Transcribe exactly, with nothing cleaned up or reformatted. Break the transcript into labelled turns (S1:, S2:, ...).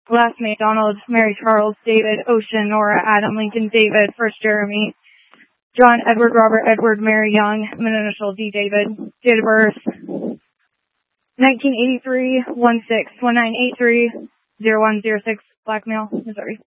S1: Last name Donald, Mary Charles, David, Ocean, Nora, Adam, Lincoln, David, First Jeremy, John, Edward, Robert, Edward, Mary, Young, middle initial D, David, date of birth, nineteen eighty-three, one six, one nine eight three, zero one zero six, Black male, Missouri.